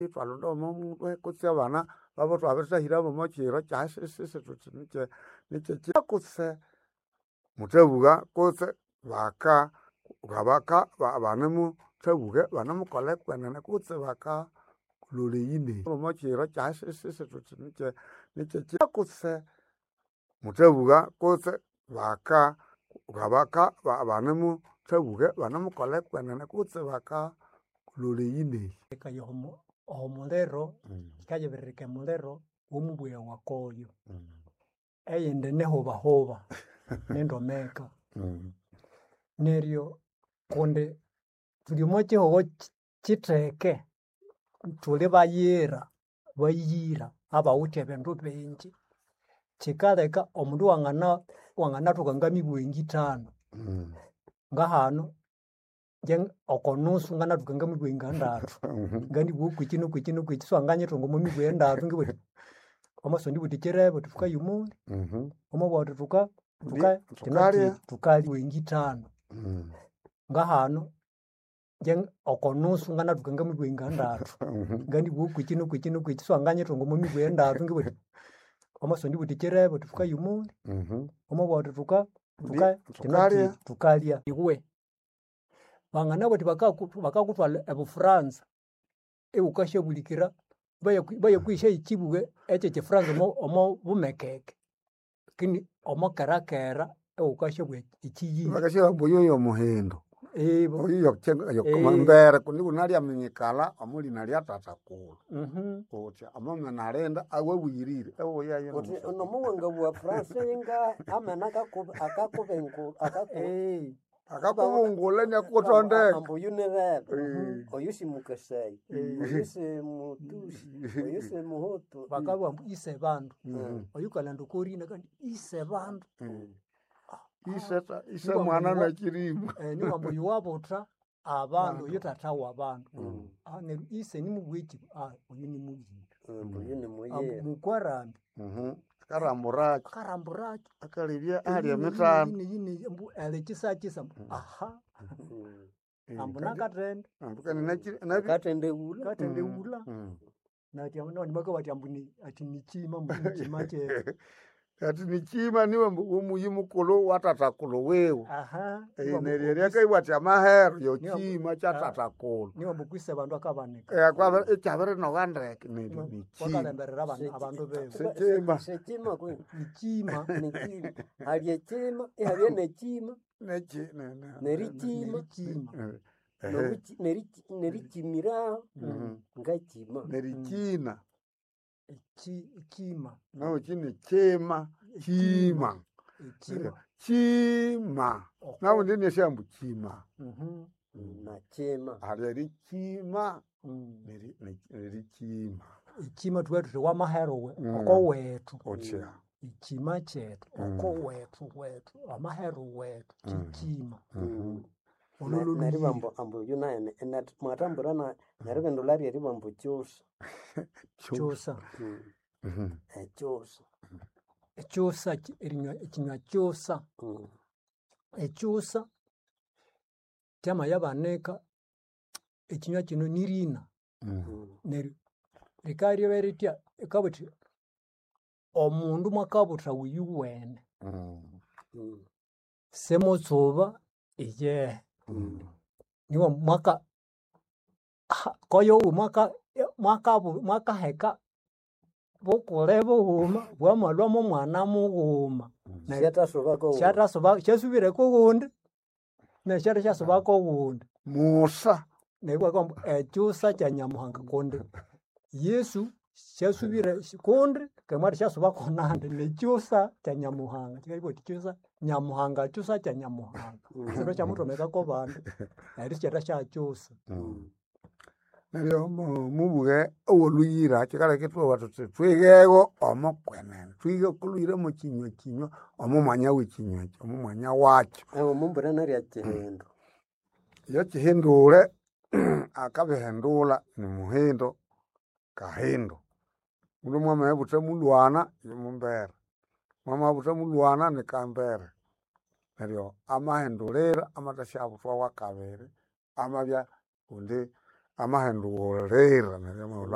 Twalonda omo kutse abana babo twabirithahira bomo kiro kyasisi thuthi nikye kutse muthabuka kutse baka banemuthabuka banemukolha kwenene kutse bakalolha eyineye omo kiro kyasisi thuthi nikye kutse muthabuka kutse baka banemuthabuka banemukolha kwenene kutse bakalolha eyineye omuliro kikayibiririka emuliro womubughe wakoyo eyindi nihubahuba nindomeka neryo kundi thuli omo kihugho kitheke thuli bayira abawithe ebindu bingi kikaleka omundu wanganathoka ngamibughe ngithanu ngahanu okonusu nganathoka ngamibughe ngandathu ngandibugha okwiki nokwiki nokwiki siwanganyithunga omo mibughe endathu ngibugha amasondi buthi kirebe thukayumuli omobugha thuthi tukalya ngithanu ngahanu okonusu nganathoka ngamibughe ngandathu ngandibugha okwiki nokwiki nokwiki siwanganyithunga omo mibughe endathu ngibugha amasondi buthi kirebe thukayumuli omobugha thuthi tukalya iwe bangana bathi bakakuthwala ebufuranza iwukashabulikira bayakwisha ekibughe ekyekifuranza omo bumekeke kini omo kerakera iwukashabugha ekiyingi bakashabugha yoyo muhindo yokomambere kundi kunalyaminyikala omulina lya Tatakulhu uthi amamena alinda awabuyirire uthi nomuwangabugha Furansa inga amena akakubungula nyakuthondeka ambu yunirebe oyusi mukasayi oyusi mutusi oyusi muhutu bakabugha ambu ise bandu oyukalanda okorina kandi ise bandu ise mwana nakirima niwambu yuwabutha abandu oyuthatha wabandu neryo ise nimubweki oyu nimuyira mukwarambi karamburaki akalebya ali emitano yini mbu elekisakisa ambu nakatende katende ula nati bakabati ambu ati nikima mukima kye ati nikima niwe omuyi mukulu wa Tatakulhu wiwe neryo lyakaibwati amahero yokima kya Tatakulhu niwe mbu kwise bandu akabanika ikyabirinoga ndeke wakalemberera abandu bewe sekima kwini nikima hali ekima ihabye nekima nerikima nerikimiraho ngakima nerikina kima no kini kima nawe ndine shambu kima na kima ali kima nerikima ikima tuwetu wamaherowe okowethu otya ikima kyethu okowethu amahero wethu kikima neribambo ambu yunaene mwatambura neribindu lari eribambo kyosa ekyosa ekinywa kyosa ekyosa kyamayabanika ekinywa kino nirina neryo likalya ritya ikabuthi omundu mwakabutha wiyuwene semotsuba iye niwo mwaka koyo mwakaheka bukule bughuma bwamalwamo mwana mughuma kyasubire kugundi nekyari kyasuba kugundi musa nebwakambu ekyusa kya Nyamuhanga kundi Yesu kyasubire kundi kemwari kyasuba kunandi nekyusa kya Nyamuhanga kikaboti kyusa Nyamuhanga kyusa kya Nyamuhanga sino kyamuthomeka ko bandu eri kyera kyakyusa neryo mubughe owoluyira kikaleka ithwowa thuthi twighewo omukwenene twighe okuluyira mu kinywa omumwanya w'ekinywa ekyo omumwanya wakyo mumbura narya kihindu iyo kihindule akabihindula ni muhindo kahindo mundu mwamabutha mulwana yomumbere mwamabutha mulwana ni kambere neryo amahindulira amathasyabuthwa wakabiri amabya kundi amahindulira neryo